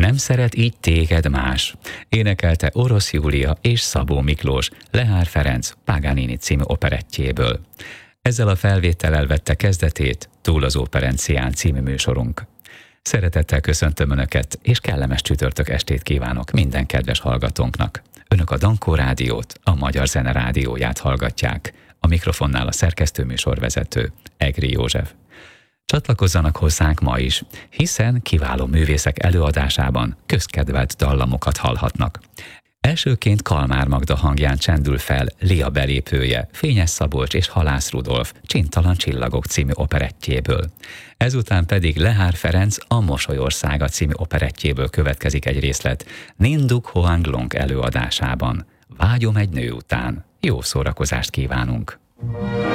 Nem szeret így téged más, énekelte Orosz Júlia és Szabó Miklós Lehár Ferenc Paganini című operettjéből. Ezzel a felvétellel vette kezdetét Túl az Operencián című műsorunk. Szeretettel köszöntöm Önöket, és kellemes csütörtök estét kívánok minden kedves hallgatónknak. Önök a Dankó Rádiót, a Magyar Zene Rádióját hallgatják. A mikrofonnál a szerkesztőműsorvezető, Egri József. Csatlakozzanak hozzánk ma is, hiszen kiváló művészek előadásában közkedvelt dallamokat hallhatnak. Elsőként Kalmár Magda hangján csendül fel Lia belépője, Fényes Szabolcs és Halász Rudolf Csintalan csillagok című operettjéből. Ezután pedig Lehár Ferenc a Mosolyországa című operettjéből következik egy részlet Ninduk Hoang Long előadásában. Vágyom egy nő után. Jó szórakozást kívánunk!